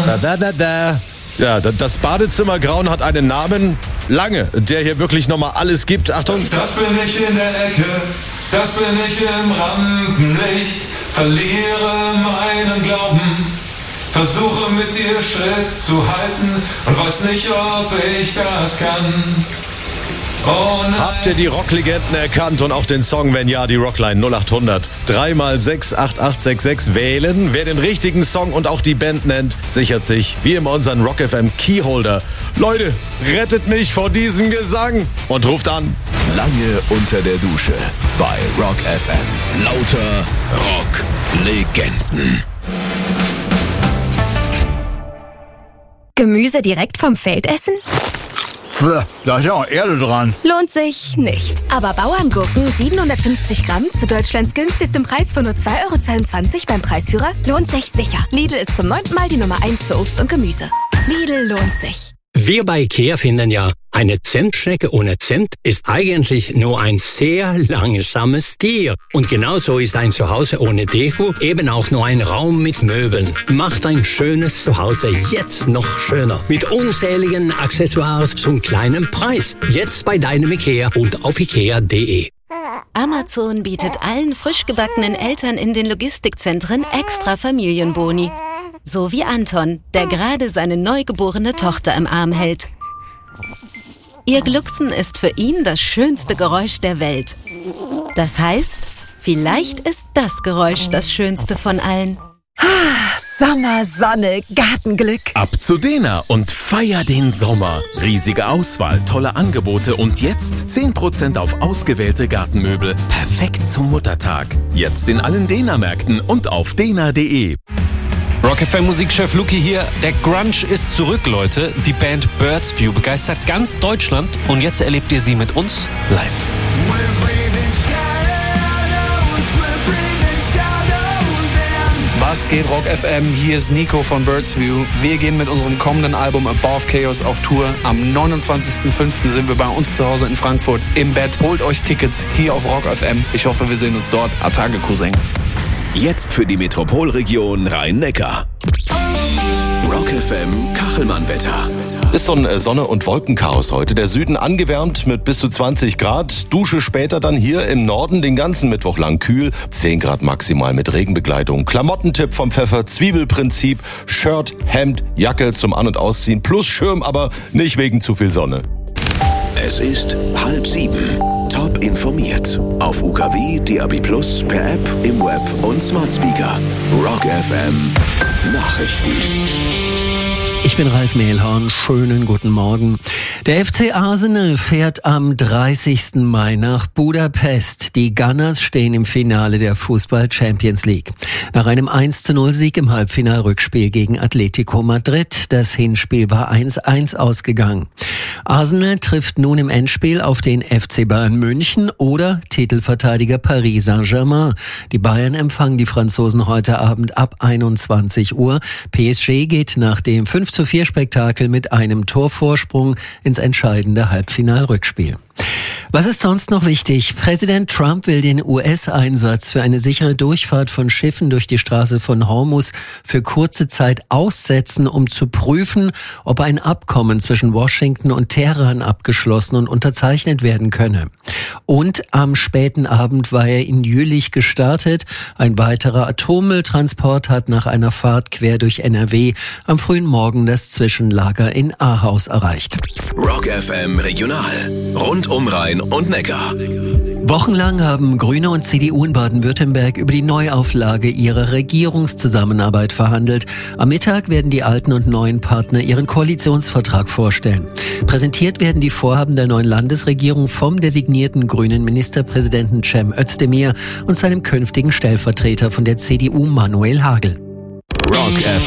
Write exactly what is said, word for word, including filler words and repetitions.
Da, da, da, da. Ja, das Badezimmergrauen hat einen Namen. Lange, der hier wirklich nochmal alles gibt. Achtung. Das bin ich in der Ecke, das bin ich im Rampenlicht. Verliere meinen Glauben, versuche mit dir Schritt zu halten und weiß nicht, ob ich das kann. Oh nein. Habt ihr die Rocklegenden erkannt und auch den Song? Wenn ja, die Rockline null acht hundert drei mal sechs acht acht sechs sechs wählen. Wer den richtigen Song und auch die Band nennt, sichert sich wie immer unseren Rock F M Keyholder. Leute, rettet mich vor diesem Gesang und ruft an. Lange unter der Dusche bei Rock F M. Lauter Rocklegenden. Gemüse direkt vom Feld essen? Da ist ja auch Erde dran. Lohnt sich nicht. Aber Bauerngurken siebenhundertfünfzig Gramm zu Deutschlands günstigstem Preis von nur zwei Euro zweiundzwanzig beim Preisführer lohnt sich sicher. Lidl ist zum neunten Mal die Nummer eins für Obst und Gemüse. Lidl lohnt sich. Wir bei IKEA finden ja, eine Zimtschnecke ohne Zimt ist eigentlich nur ein sehr langsames Tier. Und genauso ist ein Zuhause ohne Deko eben auch nur ein Raum mit Möbeln. Macht ein schönes Zuhause jetzt noch schöner. Mit unzähligen Accessoires zum kleinen Preis. Jetzt bei deinem IKEA und auf ikea punkt de. Amazon bietet allen frisch gebackenen Eltern in den Logistikzentren extra Familienboni. So wie Anton, der gerade seine neugeborene Tochter im Arm hält. Ihr Glucksen ist für ihn das schönste Geräusch der Welt. Das heißt, vielleicht ist das Geräusch das schönste von allen. Sommer, Sonne, Gartenglück. Ab zu Dena und feier den Sommer. Riesige Auswahl, tolle Angebote und jetzt zehn Prozent auf ausgewählte Gartenmöbel. Perfekt zum Muttertag. Jetzt in allen Dena-Märkten und auf dena punkt de. Rock F M Musikchef Luki hier. Der Grunge ist zurück, Leute. Die Band Birds View begeistert ganz Deutschland und jetzt erlebt ihr sie mit uns live. Was geht, Rock F M? Hier ist Nico von Birds View. Wir gehen mit unserem kommenden Album Above Chaos auf Tour. Am neunundzwanzigsten fünften sind wir bei uns zu Hause in Frankfurt im Bett. Holt euch Tickets hier auf Rock F M. Ich hoffe, wir sehen uns dort. Atage, Cousin. Jetzt für die Metropolregion Rhein-Neckar. Rock F M Kachelmann-Wetter. Ist so ein Sonne- und Wolkenchaos heute. Der Süden angewärmt mit bis zu zwanzig Grad. Dusche später dann hier im Norden den ganzen Mittwoch lang kühl. zehn Grad maximal mit Regenbegleitung. Klamottentipp vom Pfeffer, Zwiebelprinzip, Shirt, Hemd, Jacke zum An- und Ausziehen plus Schirm, aber nicht wegen zu viel Sonne. Es ist halb sieben. Top informiert. Auf U K W, D A B plus, per App, im Web und Smart Speaker. Rock F M Nachrichten. Ich bin Ralf Mehlhorn. Schönen guten Morgen. Der F C Arsenal fährt am dreißigsten Mai nach Budapest. Die Gunners stehen im Finale der Fußball Champions League. Nach einem eins zu null Sieg im Halbfinalrückspiel gegen Atletico Madrid. Das Hinspiel war eins eins ausgegangen. Arsenal trifft nun im Endspiel auf den F C Bayern München oder Titelverteidiger Paris Saint-Germain. Die Bayern empfangen die Franzosen heute Abend ab einundzwanzig Uhr. P S G geht nach dem fünf zu vier Spektakel mit einem Torvorsprung ins entscheidende Halbfinalrückspiel. Was ist sonst noch wichtig? Präsident Trump will den U S-Einsatz für eine sichere Durchfahrt von Schiffen durch die Straße von Hormuz für kurze Zeit aussetzen, um zu prüfen, ob ein Abkommen zwischen Washington und Teheran abgeschlossen und unterzeichnet werden könne. Und am späten Abend war er in Jülich gestartet. Ein weiterer Atommülltransport hat nach einer Fahrt quer durch N R W am frühen Morgen das Zwischenlager in Ahaus erreicht. Rock F M Regional. Rund um Rhein und Neckar. Wochenlang haben Grüne und C D U in Baden-Württemberg über die Neuauflage ihrer Regierungszusammenarbeit verhandelt. Am Mittag werden die alten und neuen Partner ihren Koalitionsvertrag vorstellen. Präsentiert werden die Vorhaben der neuen Landesregierung vom designierten grünen Ministerpräsidenten Cem Özdemir und seinem künftigen Stellvertreter von der C D U Manuel Hagel. Rock F